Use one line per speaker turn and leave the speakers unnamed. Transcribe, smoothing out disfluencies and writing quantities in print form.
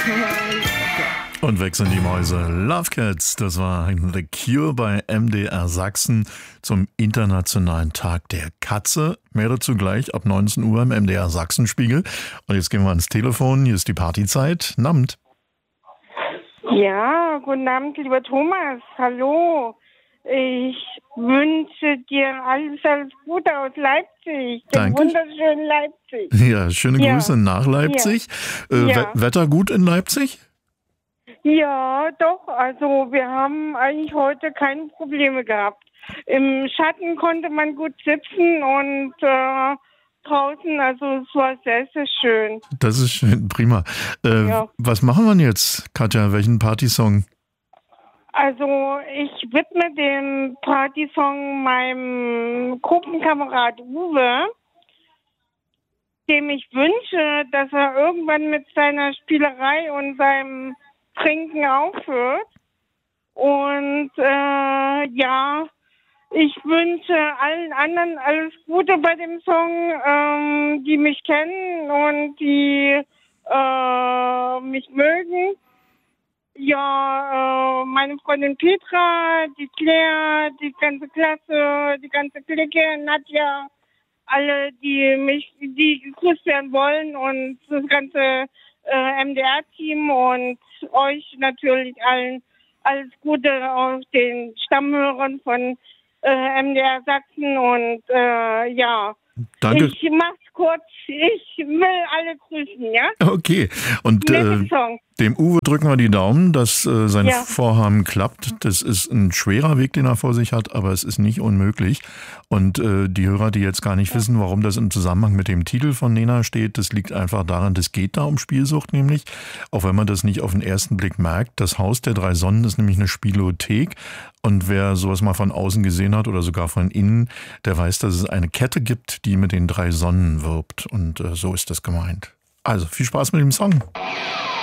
Und weg sind die Mäuse. Love Cats, das war The Cure bei MDR Sachsen zum Internationalen Tag der Katze. Mehr dazu gleich ab 19 Uhr im MDR Sachsenspiegel. Und jetzt gehen wir ans Telefon. Hier ist die Partyzeit. Abend.
Ja, guten Abend, lieber Thomas. Hallo. Ich wünsche dir alles Gute aus Leipzig. Dem wunderschönen Leipzig.
Ja, schöne Grüße nach Leipzig.
Ja.
Wetter gut in Leipzig?
Ja, doch. Also wir haben eigentlich heute keine Probleme gehabt. Im Schatten konnte man gut sitzen und draußen, also es war sehr, sehr schön.
Das ist schön, prima. Was machen wir jetzt, Katja? Welchen Partysong?
Also ich widme den Partysong meinem Gruppenkamerad Uwe, dem ich wünsche, dass er irgendwann mit seiner Spielerei und seinem Trinken aufhört. Und ich wünsche allen anderen alles Gute bei dem Song, die mich kennen und die mich mögen. Ja, meine Freundin Petra, die Claire, die ganze Klasse, die ganze Clique, Nadja, alle, die gegrüßt werden wollen und das ganze MDR-Team und euch natürlich allen alles Gute auf den Stammhörern von MDR Sachsen und
Danke.
Ich mach's kurz, ich will alle grüßen, ja?
Okay, und dem Uwe drücken wir die Daumen, dass sein Vorhaben klappt. Das ist ein schwerer Weg, den er vor sich hat, aber es ist nicht unmöglich. Und die Hörer, die jetzt gar nicht wissen, warum das im Zusammenhang mit dem Titel von Nena steht, das liegt einfach daran, das geht da um Spielsucht nämlich, auch wenn man das nicht auf den ersten Blick merkt. Das Haus der drei Sonnen ist nämlich eine Spielothek und wer sowas mal von außen gesehen hat oder sogar von innen, der weiß, dass es eine Kette gibt, die mit den drei Sonnen wirbt und so ist das gemeint. Also viel Spaß mit dem Song.